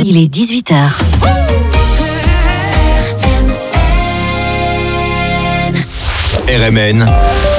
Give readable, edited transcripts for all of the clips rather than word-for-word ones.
Il est 18h. RMN,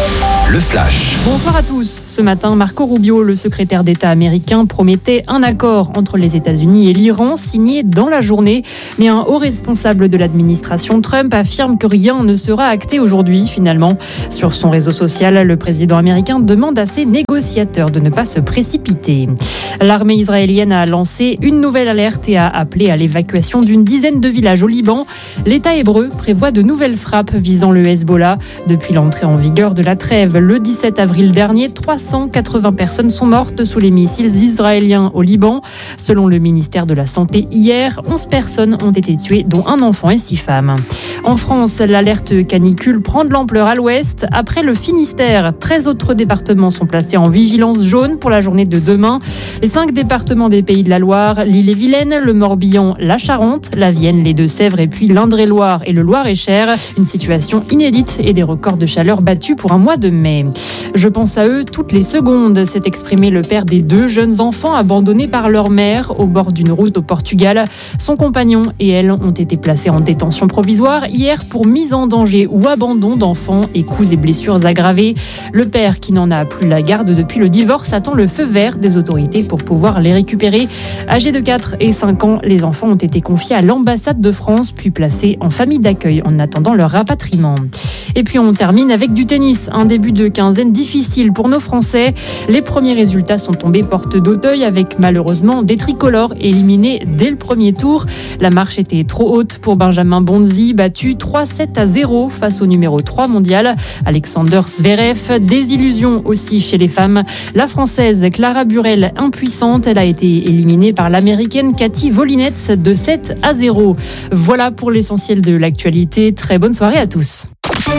le flash. Bonsoir à tous. Ce matin, Marco Rubio, le secrétaire d'État américain, promettait un accord entre les États-Unis et l'Iran signé dans la journée. Mais un haut responsable de l'administration Trump affirme que rien ne sera acté aujourd'hui, finalement. Sur son réseau social, le président américain demande à ses négociateurs de ne pas se précipiter. L'armée israélienne a lancé une nouvelle alerte et a appelé à l'évacuation d'une dizaine de villages au Liban. L'État hébreu prévoit de nouvelles frappes visant le Hezbollah. Depuis l'entrée en vigueur de la trêve le 17 avril dernier, 380 personnes sont mortes sous les missiles israéliens au Liban. Selon le ministère de la Santé hier, 11 personnes ont été tuées, dont un enfant et 6 femmes. En France, l'alerte canicule prend de l'ampleur à l'ouest. Après le Finistère, 13 autres départements sont placés en vigilance jaune pour la journée de demain. Les 5 départements des Pays de la Loire, l'Ille-et-Vilaine, le Morbihan, la Charente, la Vienne, les Deux-Sèvres et puis l'Indre-et-Loire et le Loir-et-Cher. Une situation inédite et des records de chaleur battus pour un mois de mai. Je pense à eux toutes les secondes, s'est exprimé le père des 2 jeunes enfants abandonnés par leur mère au bord d'une route au Portugal. Son compagnon et elle ont été placés en détention provisoire hier pour mise en danger ou abandon d'enfants et coups et blessures aggravés. Le père, qui n'en a plus la garde depuis le divorce, attend le feu vert des autorités pour pouvoir les récupérer. Âgés de 4 et 5 ans, les enfants ont été confiés à l'ambassade de France, puis placés en famille d'accueil en attendant leur rapatriement. Et puis on termine avec du tennis. Un début de quinzaine difficile pour nos Français. Les premiers résultats sont tombés porte d'Auteuil avec malheureusement des tricolores éliminés dès le premier tour. La marche était trop haute pour Benjamin Bonzi, battu 3-7-0 face au numéro 3 mondial, Alexander Zverev. Désillusion aussi chez les femmes. La Française Clara Burel, impuissante, elle a été éliminée par l'Américaine Cathy Volinets de 7-0. Voilà pour l'essentiel de l'actualité. Très bonne soirée à tous.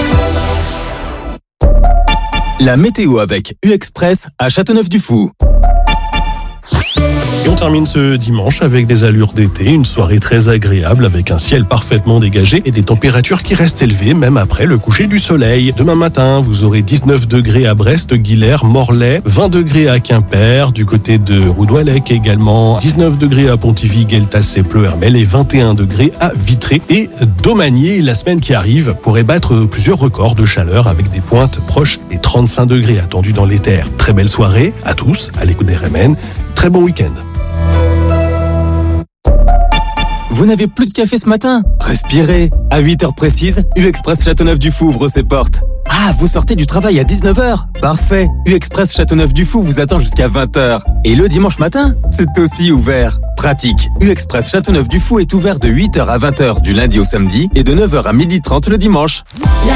La météo avec U-Express à Châteauneuf-du-Fou. Et on termine ce dimanche avec des allures d'été, une soirée très agréable avec un ciel parfaitement dégagé et des températures qui restent élevées même après le coucher du soleil. Demain matin, vous aurez 19 degrés à Brest, Guilher, Morlaix, 20 degrés à Quimper, du côté de Roudouallec également, 19 degrés à Pontivy, Gueltas et Pleuhermel et 21 degrés à Vitré et Domanier. La semaine qui arrive pourrait battre plusieurs records de chaleur avec des pointes proches des 35 degrés attendus dans les terres. Très belle soirée à tous, à l'écoute des RMN. Très bon week-end. Vous n'avez plus de café ce matin? Respirez. À 8h précises, U-Express Châteauneuf-du-Fou ouvre ses portes. Ah, vous sortez du travail à 19h? Parfait. U-Express Châteauneuf-du-Fou vous attend jusqu'à 20h. Et le dimanche matin, c'est aussi ouvert. Pratique. U-Express Châteauneuf-du-Fou est ouvert de 8h à 20h du lundi au samedi et de 9h à 12h30 le dimanche. La